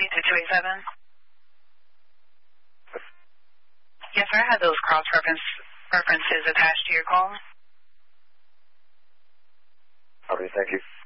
282-287. Yes, sir, I had those references attached to your call. Okay, thank you.